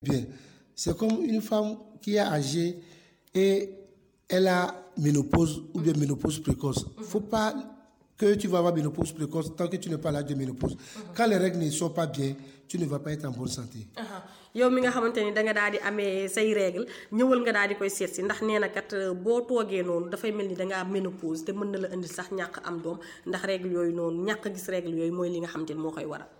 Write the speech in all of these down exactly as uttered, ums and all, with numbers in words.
bien. C'est comme une femme qui est âgée et elle a ménopause ou bien ménopause précoce. Il ne faut pas que tu vas avoir ménopause précoce tant que tu n'es pas à l'âge de ménopause. Quand les règles ne sont pas bien, tu ne vas pas être en bonne santé. yow mi nga xamanteni da nga daal di amé say règle ñëwal nga daal di koy seet si ndax néna kat boo toogee noonu dafay mel ni da nga am ménopause te mën na la indi sax ñàkk am doom ndax règle yooyu noonu ñàkk gis règle yooyu mooy li nga xamanteni moo koy waral.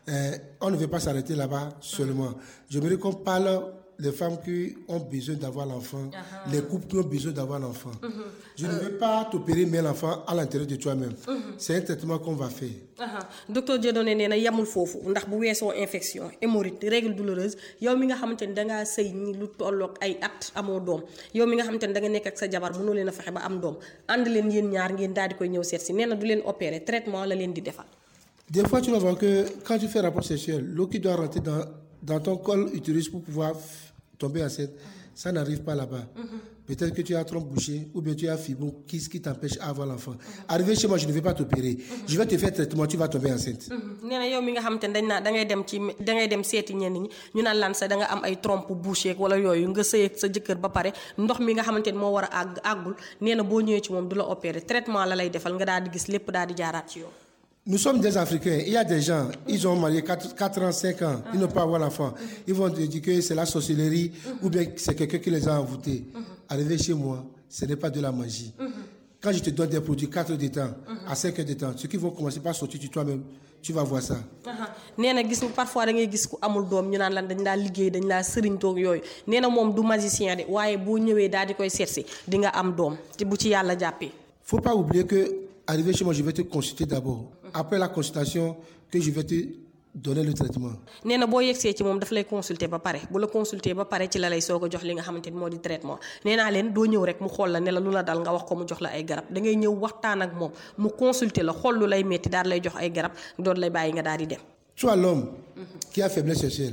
On ne veut pas s'arrêter là-bas seulement. J'aimerais qu'on parle des femmes qui ont besoin d'avoir l'enfant, uh-huh. les couples qui ont besoin d'avoir l'enfant. Uh-huh. Je uh-huh. ne veux pas t'opérer mais l'enfant à l'intérieur de toi-même. Uh-huh. C'est un traitement qu'on va faire. Uh-huh. Docteur Dieudonné nee na yamul foofu ndax bu weesoo infection hémorroïde règle douloureuse yow mi nga xamante ni dangaa sëy ñi lu tolloog ay at amoo doom yow mi nga xamante ni da nga nekk ak sa jabar mënoo leen a fexe ba am doom ànd leen yéen ñaar ngeen daal di koy ñëw seet si nee na du leen opérer traitement la leen di defal. Des fois tu vas voir que quand tu fais rapport sexuel, l'eau qui doit rentrer dans, dans ton col utérus pour pouvoir tomber enceinte, ça n'arrive pas là-bas. Mm-hmm. Peut-être que tu as trompe bouchée ou bien tu as fibrome qui, qui t'empêche à avoir l'enfant. Mm-hmm. Arrivé chez moi, je ne vais pas t'opérer. Mm-hmm. Je vais te faire traitement, tu vas tomber enceinte. Nee na yow mi nga xamante ne dañ naa da ngay dem ci da ngay dem seeti ñenn ñi ñu naan lan sa da nga am ay trompe bouchée wala yooyu nga sëy ak sa jëkkër ba pare ndox mi nga xamante ne moo war a àgg àggul nee na boo ñëwee ci moom du la opérer traitement la lay defal nga daal di gis lépp daal di jaaraat ci yow. Nous sommes des Africains. Il y a des gens, ils ont marié quatre ans, cinq ans, ils ne peuvent pas avoir l'enfant. Ils vont te dire que c'est la sorcellerie ou bien c'est quelqu'un qui les a envoûtés. Arrivé chez moi, ce n'est pas de la magie. Quand je te donne des produits quatre heures de temps, à cinq heures de temps, ceux qui vont commencer par sortir de toi-même, tu vas voir ça. nee na gis parfois da ngay gis ku amul doom ñu naan lan dañ laa liggéey dañ laa sëriñ toog yooyu nee na moom du magicien de waaye boo ñëwee daal di koy seet si di nga am doom te bu ci yàlla jàppee. Faut pas oublier que arrivé chez moi, je vais te consulter d'abord. Après la consultation, que je vais te donner le traitement. nee na boo yegsee ci moom daf lay consulter ba pare bu la consulter ba pare ci la lay soog a jox li nga xamante ni moo di traitement nee naa leen doo ñëw rek mu xool la ne la lu la dal nga wax ko mu jox la ay garab da ngay ñëw waxtaan ak moom mu consulter la xool lu lay metti daal lay jox ay garab doon lay bàyyi nga daal di dem. Tu as l'homme qui a faiblesse sexuelle.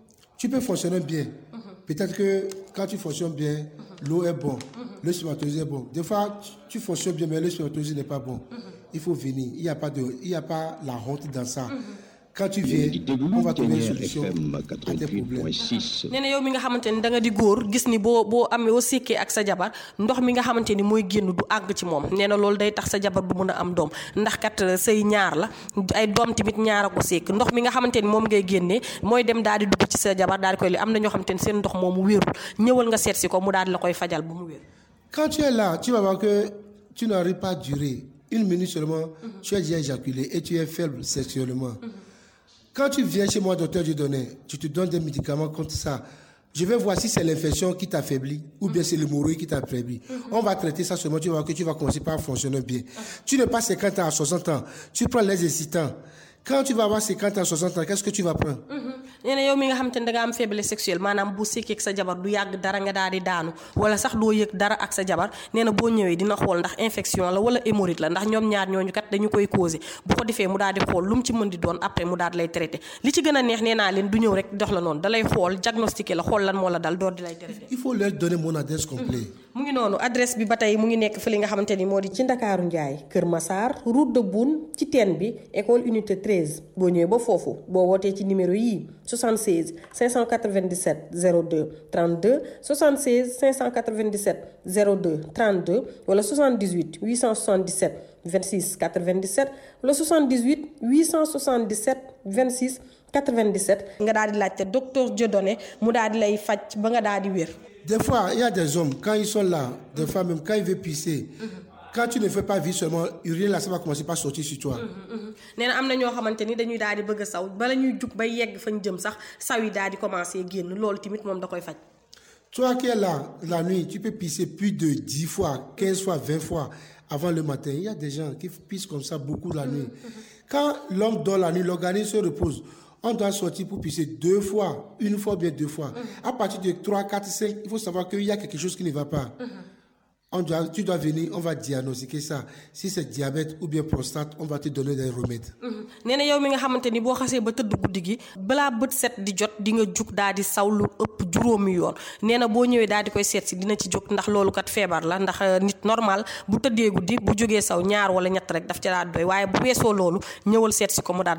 Tu peux fonctionner bien. Peut-être que quand tu fonctionnes bien, l'eau est bon, le spermatozoïde est bon. Des fois, tu fonctionnes bien, mais le spermatozoïde n'est pas bon. Il faut venir. Il n'y a pas de, il n'y a pas la honte dans ça. Quand tu viens, on va trouver une solution à tes problèmes. nee na yow mi nga xamante ni da nga di góor gis ni boo boo amee boo sékkee ak sa jabar ndox mi nga xamante ni mooy génn du àgg ci moom nee na loolu day tax sa jabar du mën a am doom ndax kat say ñaar la ay doom tamit ñaar a ko sékk ndox mi nga xamante ni moom ngay génnee mooy dem daal di dugg ci sa jabar daal di koy li am na ñoo xamante ni seen ndox moomu wérul ñëwal nga seet si ko mu daal di la koy fajal bu mu wér. Quand tu es là, tu vas voir que tu n'arrives pas à durer une minute seulement, mm-hmm. tu as déjà éjaculé et tu es faible sexuellement. Mm-hmm. Quand tu viens chez moi, docteur Dieudonné, tu te donnes des médicaments contre ça. Je vais voir si c'est l'infection qui t'affaiblit ou bien c'est l'hémorroïde qui t'affaiblit. Mm-hmm. On va traiter ça seulement, tu vas voir que tu vas commencer par fonctionner bien. Mm-hmm. Tu n'es pas cinquante ans à soixante ans, tu prends les excitants. Quand tu vas avoir cinquante ans, soixante ans, qu'est-ce que tu vas prendre? nee na yow mi nga xamante ne da nga am faiblesse sexuelle maanaam bu sékkee ak sa jabar du yàgg dara nga daal di daanu wala sax doo yëg dara ak sa jabar nee na boo ñëwee dina xool ndax infection la wala hémorroïde la ndax ñoom ñaar ñooñu kat dañu koy causé bu ko defee mu daal di xool lu mu ci mën di doon après mu daal di lay traité li ci gën a neex nee naa leen du ñëw rek dox la noonu da lay xool diagnostiqué la xool lan moo la dal door di lay traité. Il faut leur donner mon adresse complète. mu ngi noonu adresse bi ba tey mu ngi nekk fi li nga xamante ni moo di ci Ndakaaru Njaay Kër Massar route de Boune ci teen bi école unité treize boo ñëwee ba foofu boo wootee ci numéro yii soixante-seize cinq cent quatre-vingt-dix-sept zéro deux trente-deux soixante-seize cinq cent quatre-vingt-dix-sept zéro deux trente-deux wala soixante-dix-huit huit cent soixante-dix-sept vingt-six quatre-vingt-dix-sept wala soixante-dix-huit huit cent soixante-dix-sept vingt-six quatre-vingt-dix-sept nga daal di laajte docteur Dieudonné mu daal di lay faj ba nga daal di wér. Des fois, il y a des hommes, quand ils sont là, des fois même, quand ils veulent pisser, mm-hmm. quand tu ne fais pas vivre seulement, uriner là, ça va commencer par sortir sur toi. nee na am na ñoo xamante ni dañuy daal di bëgg a saw bala ñuy jug bay yegg fañ jëm sax saw yi daal di commencer génn loolu tamit moom da koy faj. Toi qui es là, la nuit, tu peux pisser plus de dix fois, quinze fois, vingt fois avant le matin. Il y a des gens qui pissent comme ça beaucoup la nuit. Mm-hmm. Quand l'homme dort la nuit, l'organisme se repose. On doit sortir pour pisser deux fois, une fois, bien deux fois. Mm-hmm. À partir de trois, quatre, cinq, il faut savoir qu'il y a quelque chose qui ne va pas. Mm-hmm. On doit, tu dois venir, on va diagnostiquer ça. Si c'est diabète ou bien prostate, on va te donner des remèdes. nee na yow mi nga xamante ni boo xasee ba tëdd guddi gi balaa bët set di jot di nga jug daal di saw lu ëpp juróomi yoon nee na boo ñëwee daal di koy seet si dina ci jóg ndax loolu kat feebar la ndax nit normal bu tëddee guddi bu jógee saw ñaar wala ñett rek daf ca daal doy waaye bu weesoo loolu ñëwal seet si ko mu daal lay faj.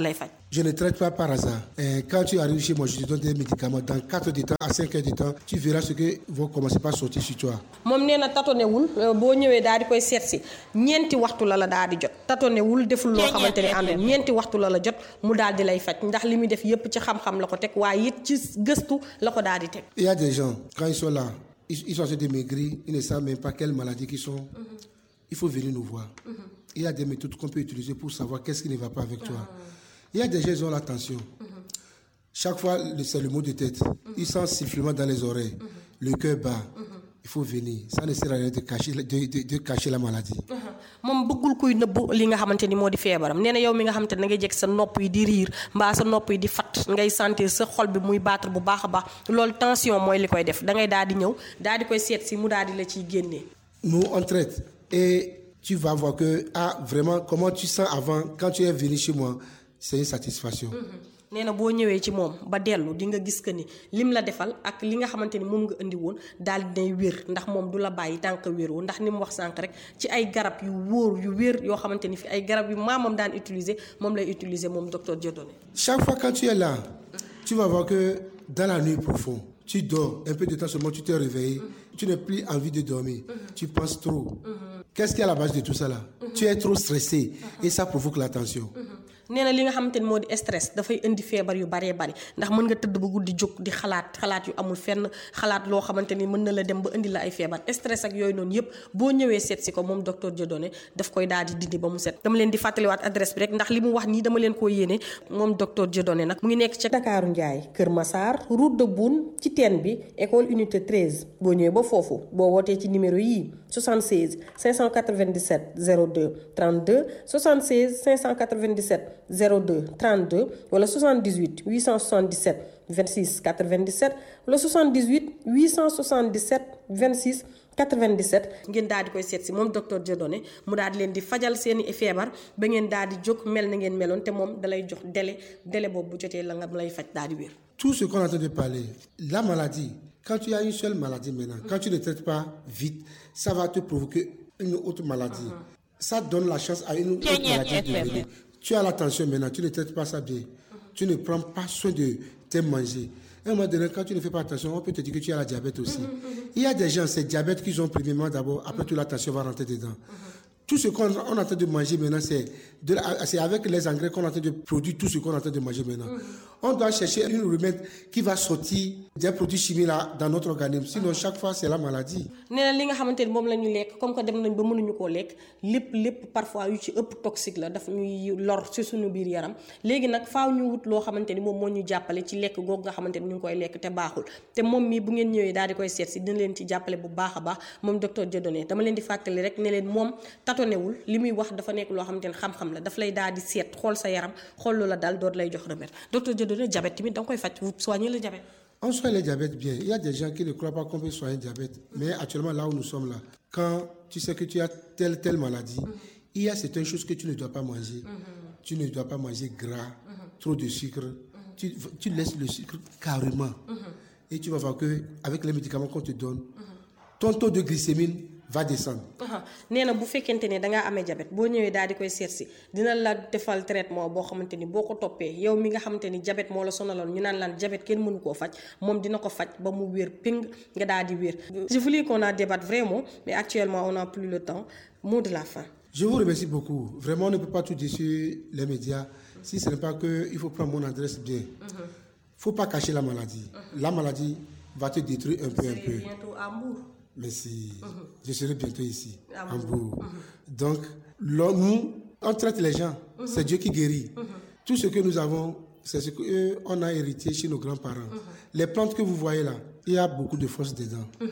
Je ne traite pas par hasard. Et quand tu arrives chez moi, je te donne des médicaments. Dans quatre heures de temps à cinq heures de temps, tu verras ce que vont commencer par sortir sur toi. moom nee na tatonewul boo ñëwee daal di koy seet si ñeenti waxtu la la daal di jot tatonewul deful loo xamante ne àndul ñeenti waxtu la la jot mu daal di lay faj ndax li muy def yépp ci xam-xam la ko teg waaye it ci gëstu la ko daal di teg. Il y a des gens, quand ils sont là, ils, ils sont en train de maigrir, ils ne savent même pas quelles maladies qu'ils sont. Mm-hmm. Il faut venir nous voir. Mm-hmm. Il y a des méthodes qu'on peut utiliser pour savoir qu'est-ce qui ne va pas avec toi. Mm-hmm. Il y a des gens qui ont la tension. Mm-hmm. Chaque fois, c'est le mot de tête. Mm-hmm. Ils sentent sifflement dans les oreilles. Mm-hmm. Le cœur bat. Mm-hmm. Il faut venir. Ça ne sert à rien de cacher, de, de, de cacher la maladie. moom bëggul kuy nëbb li nga xamante ni moo di feebaram nee na yow mi nga xamante ne ngay jekk sa nopp yi di riir mbaa sa nopp yi di fat ngay sentir sa xol bi muy battre bu baax a baax loolu tension mooy li koy def da ngay daal di ñëw daal di koy seet si mu daal di la ciy génnee. Nous on traite et tu vas voir que ah vraiment comment tu sens avant quand tu es venu chez moi c'est une satisfaction. Mm-hmm. nee na boo ñëwee ci moom ba dellu di nga gis que ni lim la defal ak li nga xamante ni moom nga indi woon daal di nay wér ndax moom du la bàyyi tànk wér ndax ni mu wax sànq rek ci ay garab yu wóor yu wér yoo xamante ni fi ay garab yu maamam daan utiliser moom lay utiliser moom docteur Dieudonné. Chaque fois quand tu es là, tu vas voir que dans la nuit profonde, tu dors un peu de temps seulement, tu te réveilles, mm-hmm. tu n'as plus envie de dormir, mm-hmm. tu penses trop. Mm-hmm. Qu'est-ce qui est à la base de tout ça là? Mm-hmm. Tu es trop stressé mm-hmm. et ça provoque la tension. Mm-hmm. nee na li nga xamante ni moo di stress dafay indi feebar yu baree bari ndax mën nga tëdd ba guddi jóg di xalaat xalaat yu amul fenn xalaat loo xamante ni mën na la dem ba indi la ay feebar stress ak yooyu noonu yépp boo ñëwee seet si ko moom docteur Dieudonné daf koy daal di dindi ba mu set. dama leen di fàttaliwaat adresse bi rek ndax li mu wax nii dama leen koo yéene moom docteur Dieudonné nag mu ngi nekk ca Dakaaru Njaay Kër Massar route de Boune ci teen bi école unité treize boo ñëwee ba foofu boo wootee ci numéro yii soixante-seize cinq cent quatre-vingt-dix-sept zéro deux trente-deux soixante-seize cinq cent quatre-vingt-dix-sept zéro deux trente-deux wala soixante-dix-huit huit cent soixante-dix-sept vingt-six quatre-vingt-dix-sept wala soixante-dix-huit huit cent soixante-dix-sept vingt-six quatre-vingt-dix-sept ngeen daal di koy seet si moom docteur Dieudonné mu daal di leen di fajal seeni feebar ba ngeen daal di jóg mel na ngeen meloon te moom dalay jox délai délai boobu bu jotee la nga lay faj daal di wér. Tout ce qu'on est en train de parler, la maladie, quand tu as une seule maladie maintenant, mm-hmm. quand tu ne traites pas vite, ça va te provoquer une autre maladie. Mm-hmm. Ça donne la chance à une autre maladie de venir. Tu as la tension maintenant, tu ne traites pas ça bien. Mm-hmm. Tu ne prends pas soin de tes manger. À un moment donné, quand tu ne fais pas attention, on peut te dire que tu as la diabète aussi. Mm-hmm. Il y a des gens, c'est diabète qu'ils ont premièrement d'abord, après mm-hmm. toute la tension va rentrer dedans. Mm-hmm. Tout ce qu'on on est en train de manger maintenant, c'est, de la, c'est avec les engrais qu'on est en train de produire tout ce qu'on est en train de manger maintenant. Mm-hmm. On doit chercher une remède qui va sortir des produits chimiques là dans notre organisme. Sinon, chaque fois, c'est la maladie. nee na li nga xamante ni moom la ñu lekk comme que dem nañ ba mënuñu koo lekk lépp lépp parfois yu ci ëpp toxique la daf ñuy lor ci suñu biir yaram léegi nag faaw ñu wut loo xamante ni moom moo ñu jàppale ci lekk googu nga xamante ni ñu ngi koy lekk te baaxul te moom mii bu ngeen ñëwee daal di koy seet si dina leen ci jàppale bu baax a baax moom docteur Dieudonné dama leen di fàttali rek ne leen moom tatonewul li muy wax dafa nekk loo xamante ni xam-xam la daf lay daal di seet xool sa yaram xool loola daal doot lay jox remède docteur Dieudonné diabète tamit da nga koy faj vous soignez le diabète. On soigne le diabète bien. Il y a des gens qui ne croient pas qu'on peut soigner le diabète. Mais actuellement, là où nous sommes là, quand tu sais que tu as telle, telle maladie, mm-hmm. il y a certaines choses que tu ne dois pas manger. Mm-hmm. Tu ne dois pas manger gras, mm-hmm. trop de sucre. Mm-hmm. Tu, tu laisses le sucre carrément. Mm-hmm. Et tu vas voir qu'avec les médicaments qu'on te donne, mm-hmm. ton taux de glycémie va descendre. nee na bu fekkente ne dangaa amee diabète boo ñëwee daal di koy seet si dina la defal traitement boo xamante ni boo ko toppee yow mi nga xamante ni diabète moo la sonaloon ñu naan laan diabète kenn mënu koo faj moom dina ko faj ba mu wér ping nga daal di wér. Je voulais qu'on en débatte vraiment mais actuellement on n'a plus le temps. Mot de la fin. Je vous remercie beaucoup. Vraiment on ne peut pas tout dire sur les médias si ce n'est pas que il faut prendre mon adresse bien. Il mm-hmm. ne faut pas cacher la maladie. Mm-hmm. La maladie va te détruire un peu c'est un peu. Bientôt à Mbour. Merci. Mm-hmm. Je serai bientôt ici, à en Mbour. Mm-hmm. Donc, là, nous, on traite les gens. Mm-hmm. C'est Dieu qui guérit. Mm-hmm. Tout ce que nous avons, c'est ce qu'on a hérité chez nos grands-parents. Mm-hmm. Les plantes que vous voyez là, il y a beaucoup de force dedans. Mm-hmm.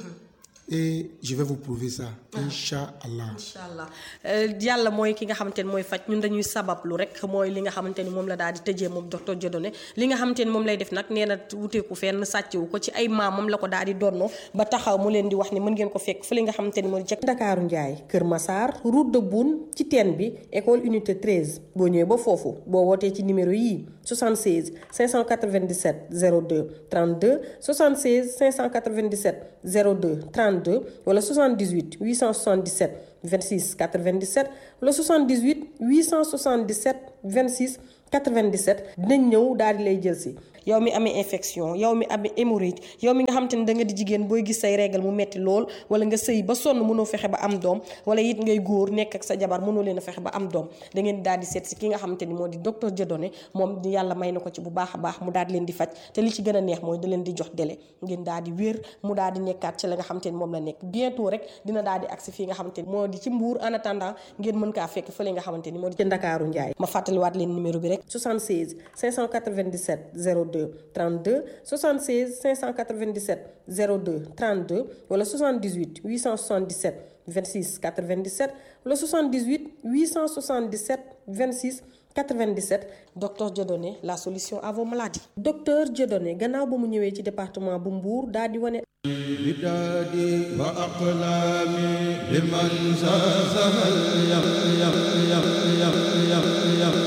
Et je vais vous prouver ça. Inch'Allah. Inch'Allah. Yàlla mooy ki nga xamante ni mooy faj ñun dañuy sabablu rek mooy li nga xamante ni moom la daal di tëjee moom docteur Dieudonné li nga xamante ni moom lay def nag nee na wuteeku fenn sàccewu ko ci ay maamam la ko daal di donnoo ba taxaw mu leen di wax ni mën ngeen ko fekk fa li nga xamante ni moo di ca Dakaaru Njaay Kër Massar route de Boune ci teen bi école unité treize boo ñëwee ba foofu boo wootee ci numéro yii soixante-seize cinq cent quatre-vingt-dix-sept zéro deux trente-deux soixante-seize cinq cent quatre-vingt-dix-sept zéro deux trente-deux wala soixante-dix-huit huit cent soixante-dix-sept vingt-six quatre-vingt-dix-sept wala soixante-dix-huit huit cent soixante-dix-sept vingt-six quatre-vingt-dix-sept dinañ ñëw daal di lay jël si. yow mi amee infection yow mi amee hémorroïde yow mi nga xam te ne da nga di jigéen booy gis say règle mu metti lool wala nga sëy ba sonn mënoo fexe ba am doom wala it ngay góor nekk ak sa jabar mënoo leen a fexe ba am doom da ngeen daal di seet si ki nga xamante ni moo di docteur Dieudonné moom yàlla may na ko ci bu baax a baax mu daal di leen di faj te li ci gën a neex mooy da leen di jox délai ngeen daal di wér mu daal di nekkaat ci la nga xamante ni moom la nekk bientôt rek dina daal di agsi fii nga xamante ni moo di ci Mbour en attendant ngeen mën kaa fekk fële nga xamante ni moo di ci Ndakaaru Njaay ma fàttaliwaat leen numéro bi rek soixante-seize cinq cent quatre-vingt-dix-sept zéro deux trente-deux soixante-seize cinq cent quatre-vingt-dix-sept zéro deux trente-deux wala soixante-dix-huit huit cent soixante-dix-sept vingt-six quatre-vingt-dix-sept wala soixante-dix-huit huit cent soixante-dix-sept vingt-six quatre-vingt-dix-sept docteur Dieudonné la solution à vos maladies. docteur Dieudonné gannaaw ba mu ñëwee ci département bu Mbour daal di wane. bidaadi wa aqlaami liman zahal yam yam yam yam yam